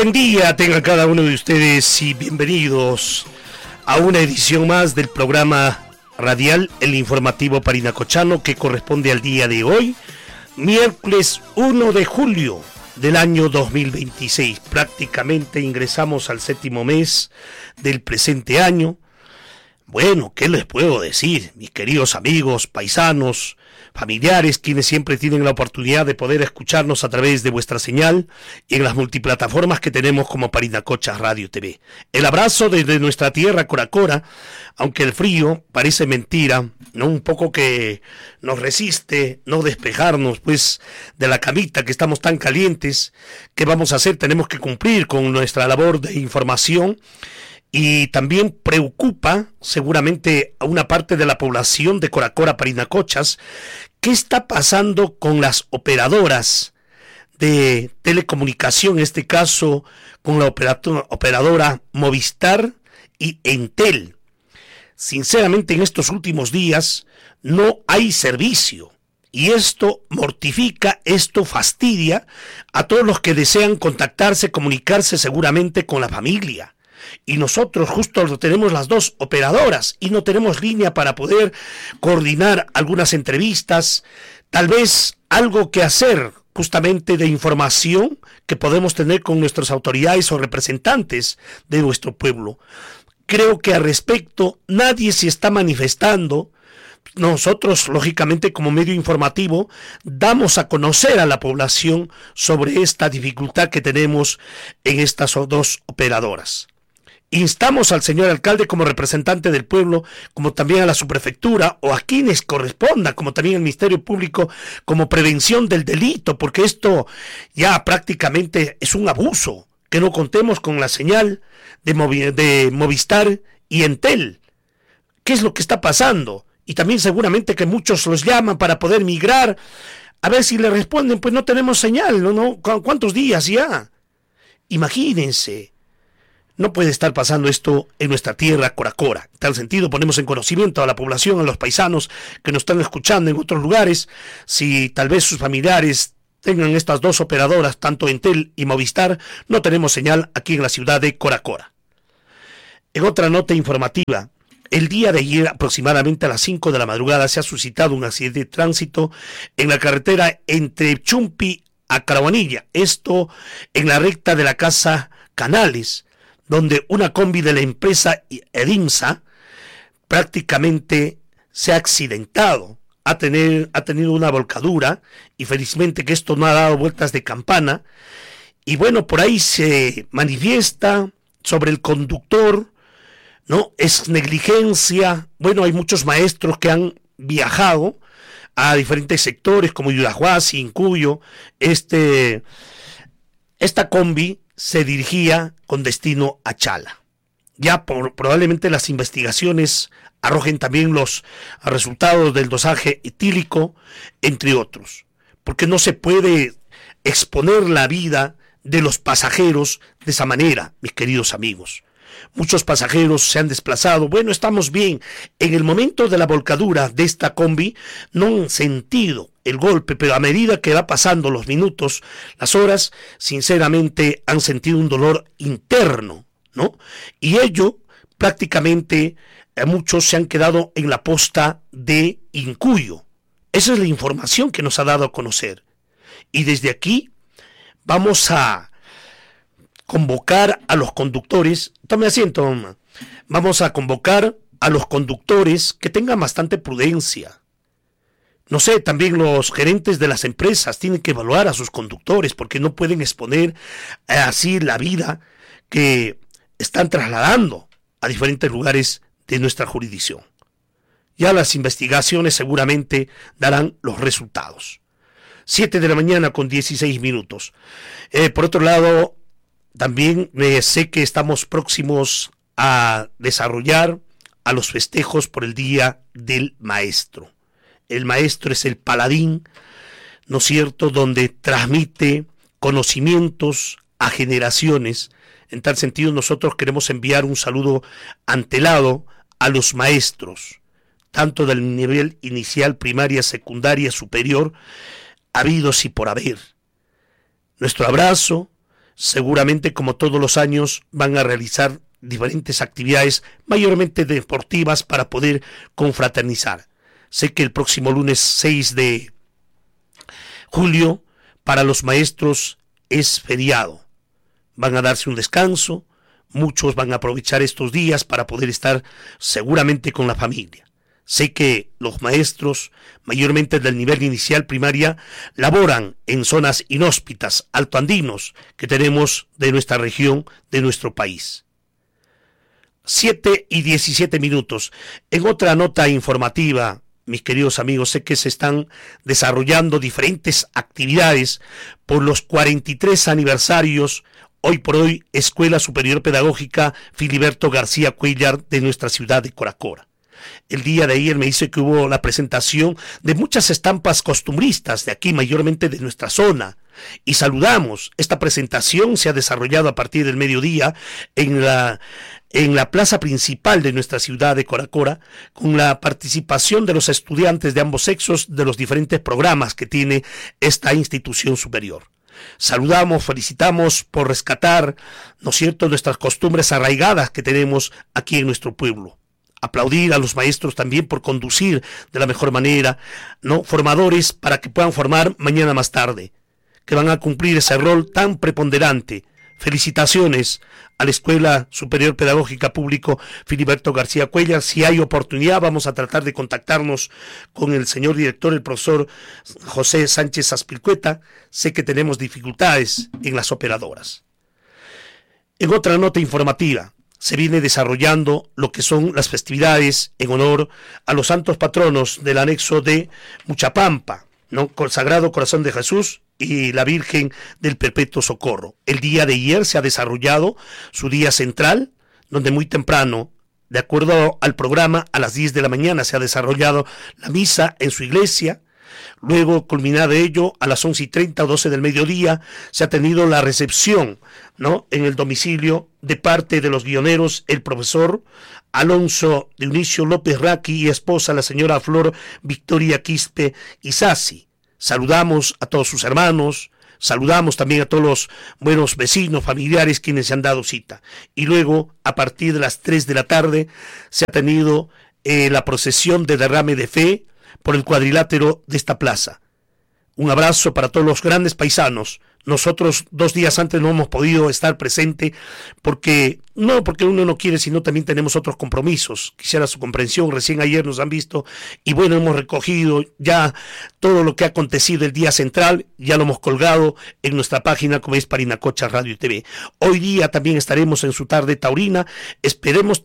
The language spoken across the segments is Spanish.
Buen día tengan cada uno de ustedes y bienvenidos a una edición más del programa radial El Informativo Parinacochano, que corresponde al día de hoy, miércoles 1 de julio del año 2026. Prácticamente ingresamos al séptimo mes del presente año. Bueno, ¿qué les puedo decir, mis queridos amigos, paisanos, familiares, quienes siempre tienen la oportunidad de poder escucharnos a través de vuestra señal y en las multiplataformas que tenemos como Parinacochas Radio TV? El abrazo desde nuestra tierra, Coracora, aunque el frío parece mentira, ¿no? Un poco que nos resiste no despejarnos, pues, de la camita, que estamos tan calientes. ¿Qué vamos a hacer? Tenemos que cumplir con nuestra labor de información. Y también preocupa seguramente a una parte de la población de Coracora, Parinacochas, qué está pasando con las operadoras de telecomunicación, en este caso con la operadora Movistar y Entel. Sinceramente, en estos últimos días no hay servicio. Y esto mortifica, esto fastidia a todos los que desean contactarse, comunicarse seguramente con la familia. Y nosotros justo tenemos las dos operadoras y no tenemos línea para poder coordinar algunas entrevistas, tal vez algo que hacer justamente de información que podemos tener con nuestras autoridades o representantes de nuestro pueblo. Creo que al respecto nadie se está manifestando. Nosotros, lógicamente, como medio informativo, damos a conocer a la población sobre esta dificultad que tenemos en estas dos operadoras. Instamos al señor alcalde como representante del pueblo, como también a la subprefectura o a quienes corresponda, como también al Ministerio Público, como prevención del delito, porque esto ya prácticamente es un abuso, que no contemos con la señal de Movistar y Entel. ¿Qué es lo que está pasando? Y también seguramente que muchos los llaman para poder migrar, a ver si le responden, pues no tenemos señal, ¿no? ¿Cuántos días ya? Imagínense. No puede estar pasando esto en nuestra tierra, Coracora. En tal sentido, ponemos en conocimiento a la población, a los paisanos que nos están escuchando en otros lugares, si tal vez sus familiares tengan estas dos operadoras, tanto Entel y Movistar, no tenemos señal aquí en la ciudad de Coracora. En otra nota informativa, el día de ayer, aproximadamente a las 5 de la madrugada, se ha suscitado un accidente de tránsito en la carretera entre Chumpi a Carabanilla, esto en la recta de la Casa Canales, donde una combi de la empresa Edimsa prácticamente se ha accidentado, ha tenido una volcadura, y felizmente que esto no ha dado vueltas de campana. Y bueno, por ahí se manifiesta sobre el conductor, ¿no? Es negligencia. Bueno, hay muchos maestros que han viajado a diferentes sectores como Yurahuasi, Incuyo. Esta combi se dirigía con destino a Chala. Ya probablemente las investigaciones arrojen también los resultados del dosaje etílico, entre otros, porque no se puede exponer la vida de los pasajeros de esa manera, mis queridos amigos. Muchos pasajeros se han desplazado. Bueno, estamos bien. En el momento de la volcadura de esta combi no han sentido el golpe, pero a medida que va pasando los minutos, las horas, sinceramente han sentido un dolor interno, ¿no? Y ello prácticamente muchos se han quedado en la posta de Incuyo. Esa es la información que nos ha dado a conocer. Y desde aquí vamos a convocar a los conductores. Tome asiento, mamá. Vamos a convocar a los conductores que tengan bastante prudencia. No sé, también los gerentes de las empresas tienen que evaluar a sus conductores, porque no pueden exponer así la vida que están trasladando a diferentes lugares de nuestra jurisdicción. Ya las investigaciones seguramente darán los resultados. 7 de la mañana con 16 minutos. Por otro lado, también sé que estamos próximos a desarrollar a los festejos por el Día del Maestro. El maestro es el paladín, ¿no es cierto?, donde transmite conocimientos a generaciones. En tal sentido, nosotros queremos enviar un saludo antelado a los maestros, tanto del nivel inicial, primaria, secundaria, superior, habidos y por haber. Nuestro abrazo, seguramente como todos los años van a realizar diferentes actividades, mayormente deportivas, para poder confraternizar. Sé que el próximo lunes 6 de julio para los maestros es feriado. Van a darse un descanso, muchos van a aprovechar estos días para poder estar seguramente con la familia. Sé que los maestros, mayormente del nivel inicial primaria, laboran en zonas inhóspitas, altoandinos, que tenemos de nuestra región, de nuestro país. 7:17. En otra nota informativa, mis queridos amigos, sé que se están desarrollando diferentes actividades por los 43 aniversarios, hoy por hoy, Escuela Superior Pedagógica Filiberto García Cuéllar de nuestra ciudad de Coracora. El día de ayer me dice que hubo la presentación de muchas estampas costumbristas de aquí, mayormente de nuestra zona, y saludamos. Esta presentación se ha desarrollado a partir del mediodía en la plaza principal de nuestra ciudad de Coracora, con la participación de los estudiantes de ambos sexos de los diferentes programas que tiene esta institución superior. Saludamos, felicitamos por rescatar, ¿no es cierto?, nuestras costumbres arraigadas que tenemos aquí en nuestro pueblo. Aplaudir a los maestros también por conducir de la mejor manera, ¿no?, formadores para que puedan formar mañana más tarde, que van a cumplir ese rol tan preponderante. Felicitaciones a la Escuela Superior Pedagógica Público Filiberto García Cuéllar. Si hay oportunidad, vamos a tratar de contactarnos con el señor director, el profesor José Sánchez Aspilcueta. Sé que tenemos dificultades en las operadoras. En otra nota informativa, se viene desarrollando lo que son las festividades en honor a los santos patronos del anexo de Muchapampa, ¿no?, con el Sagrado Corazón de Jesús y la Virgen del Perpetuo Socorro. El día de ayer se ha desarrollado su día central, donde muy temprano, de acuerdo al programa, a las 10 de la mañana se ha desarrollado la misa en su iglesia. Luego, culminado ello, a las 11:30 o 12 del mediodía, se ha tenido la recepción, ¿no?, en el domicilio de parte de los guioneros, el profesor Alonso Dionisio López Raqui y esposa, la señora Flor Victoria Quispe Isasi. Saludamos a todos sus hermanos, saludamos también a todos los buenos vecinos, familiares, quienes se han dado cita. Y luego, a partir de las 3 de la tarde, se ha tenido la procesión de derrame de fe por el cuadrilátero de esta plaza. Un abrazo para todos los grandes paisanos. Nosotros 2 días antes no hemos podido estar presente porque uno no quiere, sino también tenemos otros compromisos. Quisiera su comprensión. Recién ayer nos han visto y bueno, hemos recogido ya todo lo que ha acontecido el día central, ya lo hemos colgado en nuestra página, como es Parinacocha Radio y TV. Hoy día también estaremos en su tarde taurina. Esperemos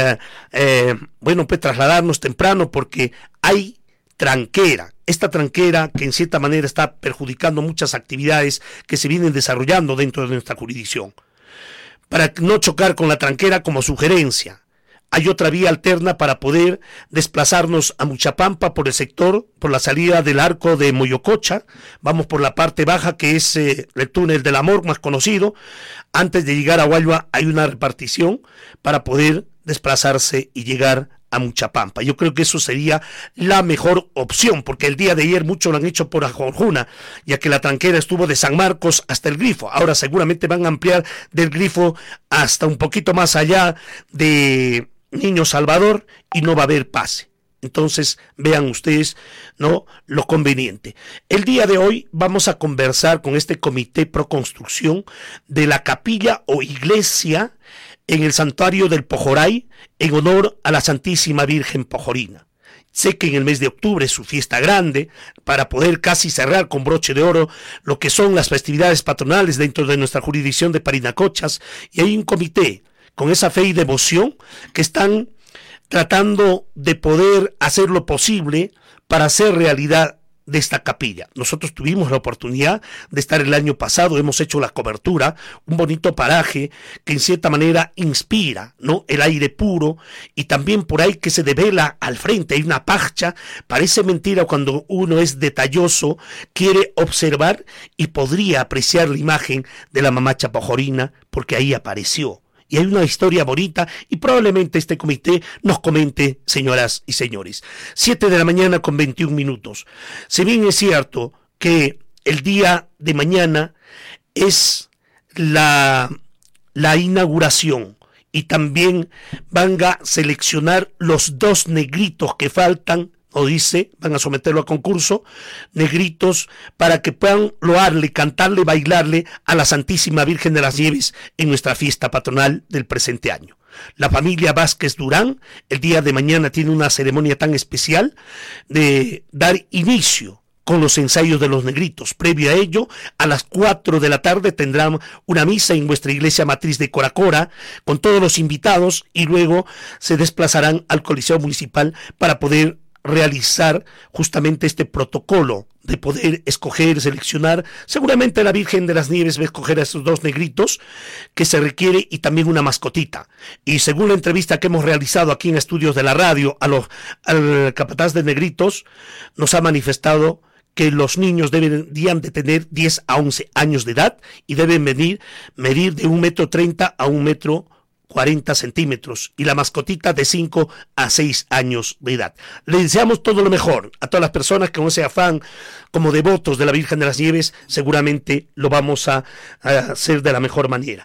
trasladarnos temprano porque hay tranquera. Esta tranquera que en cierta manera está perjudicando muchas actividades que se vienen desarrollando dentro de nuestra jurisdicción. Para no chocar con la tranquera, como sugerencia, hay otra vía alterna para poder desplazarnos a Muchapampa por el sector, por la salida del arco de Moyococha. Vamos por la parte baja, que es el túnel del amor más conocido. Antes de llegar a Hualva hay una repartición para poder desplazarse y llegar a Muchapampa. Yo creo que eso sería la mejor opción, porque el día de ayer muchos lo han hecho por Ajorjuna, ya que la tranquera estuvo de San Marcos hasta el Grifo. Ahora seguramente van a ampliar del Grifo hasta un poquito más allá de Niño Salvador y no va a haber pase. Entonces vean ustedes, ¿no?, lo conveniente. El día de hoy vamos a conversar con este comité pro construcción de la capilla o iglesia en el santuario del Pojoray, en honor a la Santísima Virgen Pojorina. Sé que en el mes de octubre es su fiesta grande, para poder casi cerrar con broche de oro lo que son las festividades patronales dentro de nuestra jurisdicción de Parinacochas, y hay un comité con esa fe y devoción que están tratando de poder hacer lo posible para hacer realidad de esta capilla. Nosotros tuvimos la oportunidad de estar el año pasado, hemos hecho la cobertura, un bonito paraje que en cierta manera inspira, ¿no?, el aire puro, y también por ahí que se devela al frente, hay una parcha. Parece mentira cuando uno es detalloso, quiere observar y podría apreciar la imagen de la mamacha pojorina, porque ahí apareció. Y hay una historia bonita y probablemente este comité nos comente, señoras y señores. 7:21 a.m. Si bien es cierto que el día de mañana es la inauguración y también van a seleccionar los 2 negritos que faltan, o dice, van a someterlo a concurso, negritos para que puedan loarle, cantarle, bailarle a la Santísima Virgen de las Nieves en nuestra fiesta patronal del presente año. La familia Vázquez Durán el día de mañana tiene una ceremonia tan especial de dar inicio con los ensayos de los negritos. Previo a ello, a las 4 de la tarde tendrán una misa en vuestra iglesia matriz de Coracora con todos los invitados y luego se desplazarán al Coliseo Municipal para poder realizar justamente este protocolo de poder escoger, seleccionar. Seguramente la Virgen de las Nieves va a escoger a esos 2 negritos que se requiere y también una mascotita. Y según la entrevista que hemos realizado aquí en estudios de la radio al capataz de negritos, nos ha manifestado que los niños deberían de tener 10 a 11 años de edad y deben medir de 1,30 m a 1,40 m y la mascotita de 5 a 6 años de edad. Le deseamos todo lo mejor a todas las personas que con ese afán como devotos de la Virgen de las Nieves seguramente lo vamos a hacer de la mejor manera.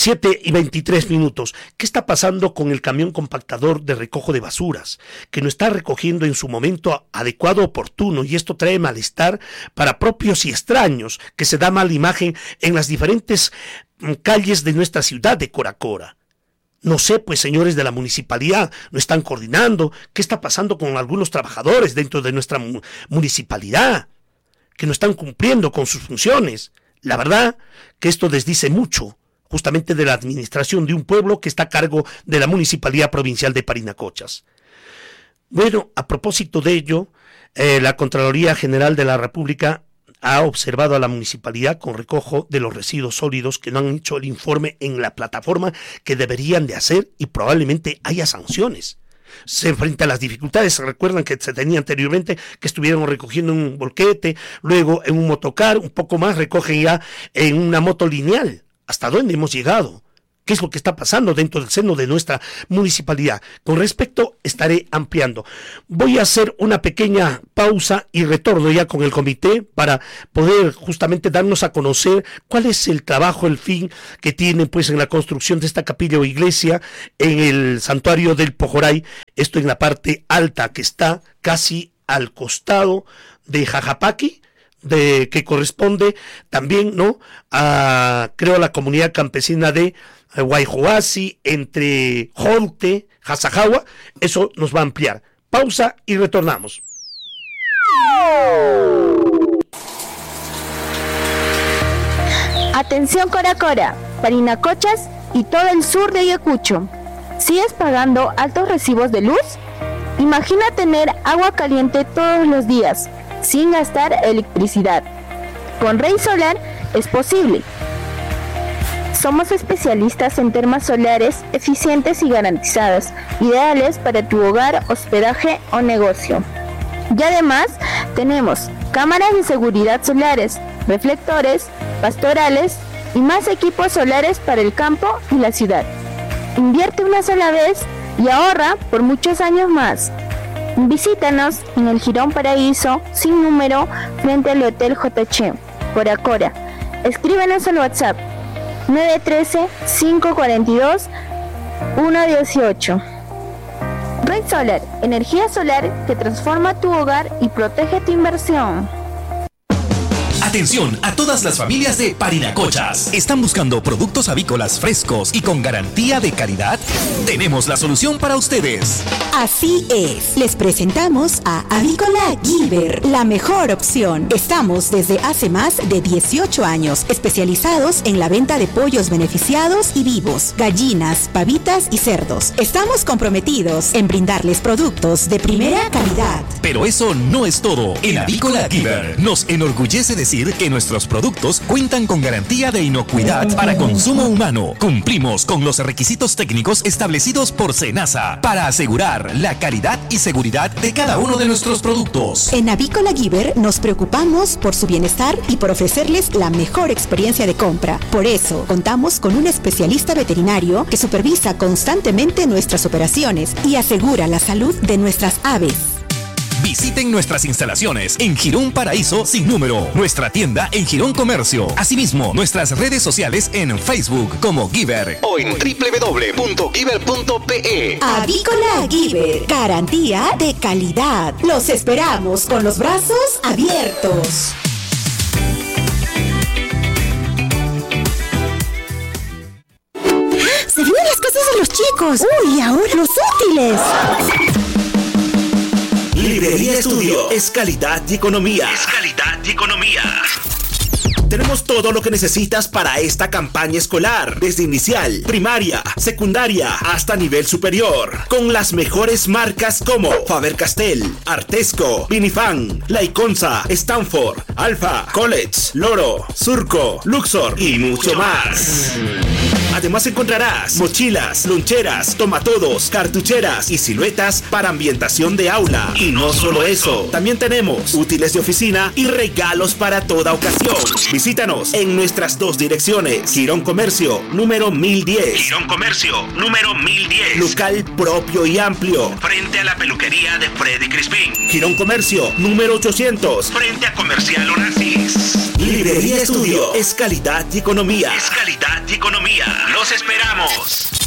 7:23. ¿Qué está pasando con el camión compactador de recojo de basuras? Que no está recogiendo en su momento adecuado, oportuno, y esto trae malestar para propios y extraños, que se da mala imagen en las diferentes calles de nuestra ciudad de Coracora. No sé, pues señores de la municipalidad, no están coordinando. ¿Qué está pasando con algunos trabajadores dentro de nuestra municipalidad? Que no están cumpliendo con sus funciones. La verdad que esto desdice mucho, justamente de la administración de un pueblo que está a cargo de la Municipalidad Provincial de Parinacochas. Bueno, a propósito de ello, la Contraloría General de la República ha observado a la municipalidad con recojo de los residuos sólidos que no han hecho el informe en la plataforma que deberían de hacer y probablemente haya sanciones. Se enfrenta a las dificultades. Se recuerdan que se tenía anteriormente que estuvieron recogiendo en un volquete, luego en un motocar, un poco más recogen ya en una moto lineal. ¿Hasta dónde hemos llegado? ¿Qué es lo que está pasando dentro del seno de nuestra municipalidad? Con respecto, estaré ampliando. Voy a hacer una pequeña pausa y retorno ya con el comité para poder justamente darnos a conocer cuál es el trabajo, el fin que tienen pues en la construcción de esta capilla o iglesia en el santuario del Pojoray, esto en la parte alta que está casi al costado de Jajapaqui, que corresponde también, ¿no?, a, creo, la comunidad campesina de Guayjoasi, entre Jolte, Jasajagua. Eso nos va a ampliar. Pausa y retornamos. Atención Coracora, Parinacochas y todo el sur de Ayacucho. ¿Sigues pagando altos recibos de luz? Imagina tener agua caliente todos los días, sin gastar electricidad. Con Rey Solar es posible. Somos especialistas en termas solares eficientes y garantizadas, ideales para tu hogar, hospedaje o negocio. Y además tenemos cámaras de seguridad solares, reflectores, pastorales y más equipos solares para el campo y la ciudad. Invierte una sola vez y ahorra por muchos años más. Visítanos en el Jirón Paraíso, sin número, frente al Hotel JH, Coracora. Escríbenos al WhatsApp 913-542-118. Red Solar, energía solar que transforma tu hogar y protege tu inversión. Atención a todas las familias de Parinacochas. ¿Están buscando productos avícolas frescos y con garantía de calidad? Tenemos la solución para ustedes. Así es, les presentamos a Avícola Gilbert, la mejor opción. Estamos desde hace más de 18 años, especializados en la venta de pollos beneficiados y vivos, gallinas, pavitas y cerdos. Estamos comprometidos en brindarles productos de primera calidad. Pero eso no es todo. En Avícola Gilbert nos enorgullece decir que nuestros productos cuentan con garantía de inocuidad para consumo humano. Cumplimos con los requisitos técnicos establecidos por SENASA para asegurar la calidad y seguridad de cada uno de nuestros productos. En Avícola Gilbert nos preocupamos por su bienestar y por ofrecerles la mejor experiencia de compra. Por eso, contamos con un especialista veterinario que supervisa constantemente nuestras operaciones y asegura la salud de nuestras aves. Visiten nuestras instalaciones en Girón Paraíso sin número, nuestra tienda en Girón Comercio. Asimismo, nuestras redes sociales en Facebook como Giver o en www.giver.pe. Avícola Giver, garantía de calidad. Los esperamos con los brazos abiertos. ¡Se vienen las cosas de los chicos! ¡Uy, ahora los útiles! Librería Estudio es calidad y economía. Tenemos todo lo que necesitas para esta campaña escolar, desde inicial, primaria, secundaria, hasta nivel superior, con las mejores marcas como Faber-Castell, Artesco, Vinifan, Laiconza, Stanford, Alfa, College, Loro, Surco, Luxor y mucho más. Además encontrarás mochilas, loncheras, tomatodos, cartucheras y siluetas para ambientación de aula. Y no solo eso, también tenemos útiles de oficina y regalos para toda ocasión. Visítanos en nuestras dos direcciones. Girón Comercio, número 1010. Local propio y amplio, frente a la peluquería de Freddy Crispín. Girón Comercio, número 800, frente a Comercial Onassis. Librería Estudio es calidad y economía. ¡Los esperamos!